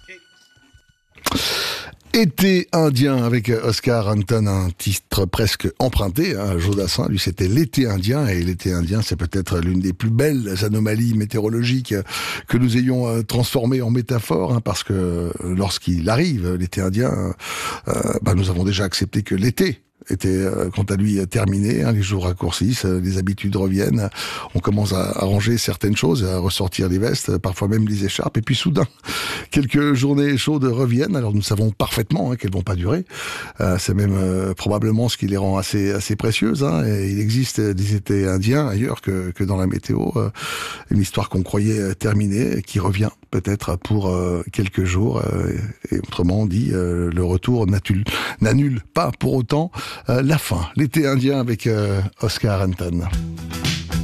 Été indien avec Oscar Anton, un titre presque emprunté à Jodassin. Lui, c'était l'été indien, et l'été indien, c'est peut-être l'une des plus belles anomalies météorologiques que nous ayons transformées en métaphore, parce que lorsqu'il arrive, l'été indien, nous avons déjà accepté que l'été était quant à lui terminé, les jours raccourcissent, les habitudes reviennent, on commence à ranger certaines choses, à ressortir les vestes, parfois même les écharpes, et puis soudain, quelques journées chaudes reviennent. Alors nous savons parfaitement qu'elles vont pas durer, c'est même probablement ce qui les rend assez précieuses, et il existe des étés indiens ailleurs que dans la météo, une histoire qu'on croyait terminée, qui revient peut-être pour quelques jours, et autrement dit, le retour n'annule pas pour autant la fin. L'été indien avec Oscar Anton.